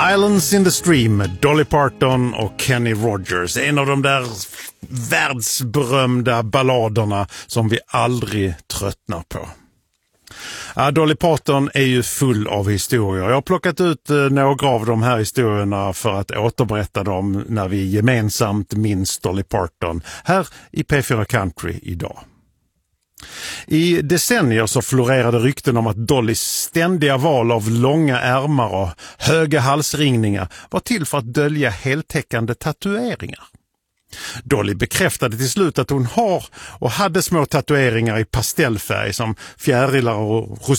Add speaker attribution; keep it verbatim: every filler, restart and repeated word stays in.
Speaker 1: Islands in the Stream, Dolly Parton och Kenny Rogers. En av de där världsberömda balladerna som vi aldrig tröttnar på. Ja, Dolly Parton är ju full av historier. Jag har plockat ut några av de här historierna för att återberätta dem när vi gemensamt minns Dolly Parton här i P fyra Country idag. I decennier så florerade rykten om att Dollys ständiga val av långa ärmar och höga halsringningar var till för att dölja heltäckande tatueringar. Dolly bekräftade till slut att hon har och hade små tatueringar i pastellfärg som fjärilar och